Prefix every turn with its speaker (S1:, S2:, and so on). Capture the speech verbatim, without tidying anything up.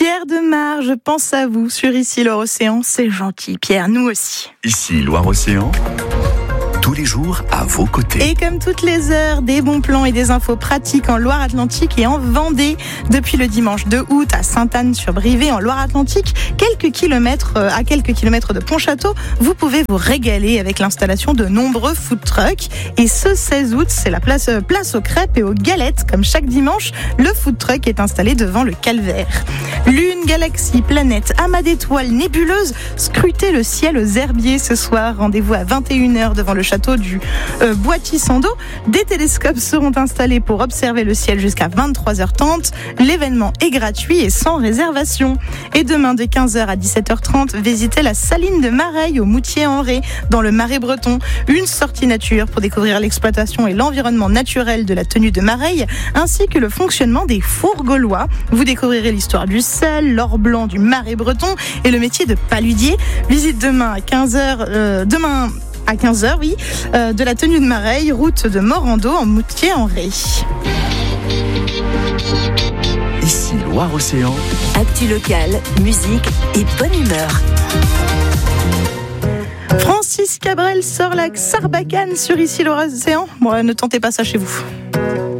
S1: Pierre de Mar, je pense à vous sur Ici Loire-Océan. C'est gentil, Pierre, nous aussi.
S2: Ici Loire-Océan, tous les jours à vos côtés.
S1: Et comme toutes les heures, des bons plans et des infos pratiques en Loire-Atlantique et en Vendée. Depuis le dimanche deux août à Sainte-Anne-sur-Brisée en Loire-Atlantique, quelques kilomètres, à quelques kilomètres de Pontchâteau, vous pouvez vous régaler avec l'installation de nombreux food trucks. Et ce seize août, c'est la place, place aux crêpes et aux galettes. Comme chaque dimanche, le food truck est installé devant le calvaire. Lune, galaxie, planète, amas d'étoiles, nébuleuses, scrutez le ciel aux herbiers ce soir. Rendez-vous à vingt et une heures devant le château du euh, Boîtier-Sando. Des télescopes seront installés pour observer le ciel jusqu'à vingt-trois heures trente. L'événement est gratuit et sans réservation. Et demain, de quinze heures à dix-sept heures trente, visitez la saline de Mareil au Moutier-en-Ré, dans le Marais breton. Une sortie nature pour découvrir l'exploitation et l'environnement naturel de la tenue de Mareil, ainsi que le fonctionnement des fours gaulois. Vous découvrirez l'histoire du sel, l'or blanc du Marais breton et le métier de paludier. Visite demain à quinze heures, euh, demain à quinze heures, oui, euh, de la tenue de Mareil, route de Morando en Moutier-en-Ré.
S2: Ici Loire-Océan,
S3: actu locale, musique et bonne humeur.
S1: Francis Cabrel sort la Sarbacane sur Ici Loire-Océan. Bon, ne tentez pas ça chez vous.